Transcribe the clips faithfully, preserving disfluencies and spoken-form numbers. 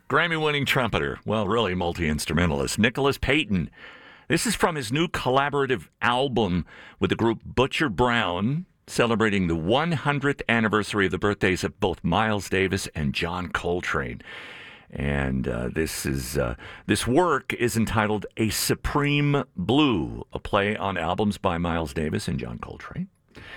Grammy-winning trumpeter, well, really multi-instrumentalist, Nicholas Payton. This is from his new collaborative album with the group Butcher Brown, celebrating the one hundredth anniversary of the birthdays of both Miles Davis and John Coltrane. And uh, this is uh, this work is entitled A Supreme Blue, a play on albums by Miles Davis and John Coltrane.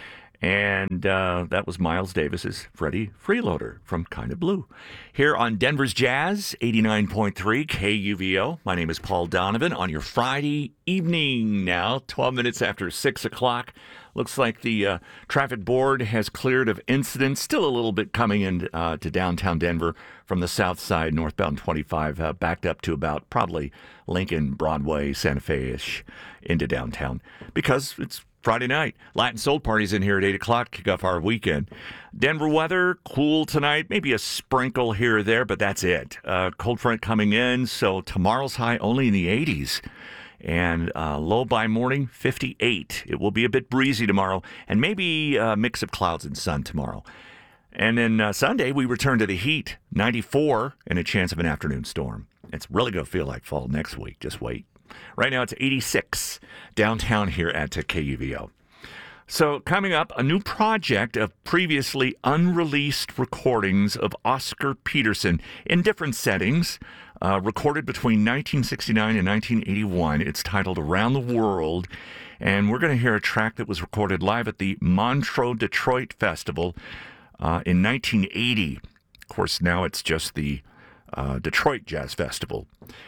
And uh, that was Miles Davis's Freddie Freeloader from Kind of Blue. Here on Denver's Jazz, eighty-nine point three K U V O. My name is Paul Donovan on your Friday evening now, twelve minutes after six o'clock. Looks like the uh, traffic board has cleared of incidents. Still a little bit coming in uh, to downtown Denver from the south side, northbound twenty-five, uh, backed up to about probably Lincoln, Broadway, Santa Fe-ish into downtown because it's Friday night. Latin Soul Party's in here at eight o'clock, kick off our weekend. Denver weather, cool tonight, maybe a sprinkle here or there, but that's it. Uh, cold front coming in, so tomorrow's high only in the eighties. And uh, low by morning, fifty-eight. It will be a bit breezy tomorrow, and maybe a mix of clouds and sun tomorrow. And then uh, Sunday, we return to the heat, ninety-four, and a chance of an afternoon storm. It's really going to feel like fall next week. Just wait. Right now, it's eighty-six downtown here at K U V O. So coming up, a new project of previously unreleased recordings of Oscar Peterson in different settings, uh, recorded between nineteen sixty-nine and nineteen eighty-one. It's titled Around the World, and we're going to hear a track that was recorded live at the Montreux Detroit Festival uh, in nineteen eighty. Of course, now it's just the uh, Detroit Jazz Festival.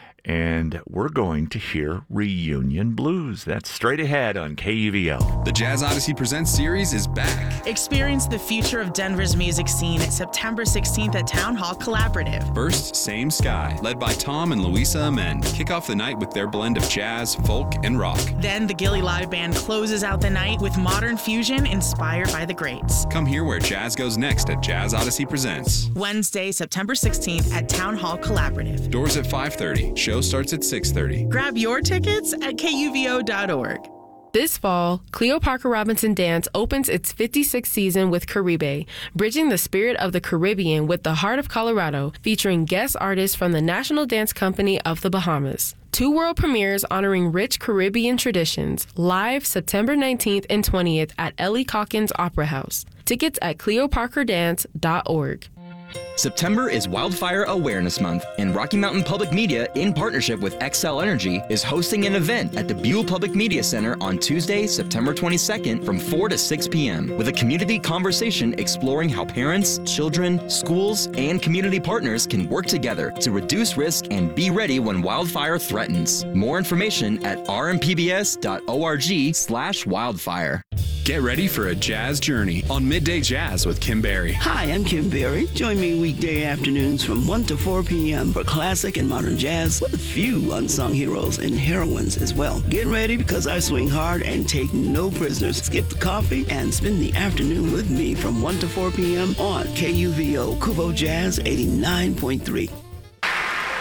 And we're going to hear Reunion Blues. That's straight ahead on K U V O. The Jazz Odyssey Presents series is back. Experience the future of Denver's music scene at September sixteenth at Town Hall Collaborative. First, Same Sky, led by Tom and Louisa Amend, kick off the night with their blend of jazz, folk, and rock. Then the Gilly Live Band closes out the night with modern fusion inspired by the greats. Come hear where jazz goes next at Jazz Odyssey Presents. Wednesday, September sixteenth at Town Hall Collaborative. Doors at five thirty. Show starts at six thirty. Grab your tickets at K U V O dot org. This fall, Cleo Parker Robinson Dance opens its fifty-sixth season with Caribe, bridging the spirit of the Caribbean with the heart of Colorado, featuring guest artists from the National Dance Company of the Bahamas. Two world premieres honoring rich Caribbean traditions, live September nineteenth and twentieth at Ellie Calkins Opera House. Tickets at cleo parker dance dot org. September is Wildfire Awareness Month, and Rocky Mountain Public Media, in partnership with Xcel Energy, is hosting an event at the Buell Public Media Center on Tuesday, September twenty-second from four to six p.m. with a community conversation exploring how parents, children, schools, and community partners can work together to reduce risk and be ready when wildfire threatens. More information at r m p b s dot org slash wildfire. Get ready for a jazz journey on Midday Jazz with Kim Berry. Hi, I'm Kim Berry. Join me weekday afternoons from one to four p.m. for classic and modern jazz with a few unsung heroes and heroines as well. Get ready because I swing hard and take no prisoners. Skip the coffee and spend the afternoon with me from one to four p.m. on K U V O Kuvo Jazz eighty-nine point three.